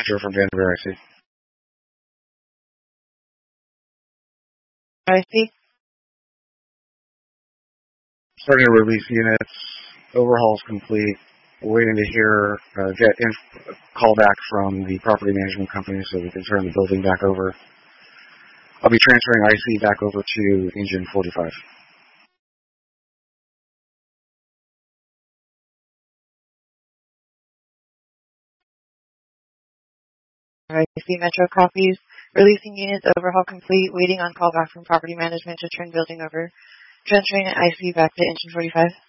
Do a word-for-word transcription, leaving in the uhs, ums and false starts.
Joe from Vanderveer, I C. I C. Starting to release units. Overhaul's complete. Waiting to hear, uh, get inf- call back from the property management company so we can turn the building back over. I'll be transferring I C back over to engine forty-five. I C Metro copies. Releasing units, overhaul complete. Waiting on callback from property management to turn building over. Transferring I C back to engine forty-five.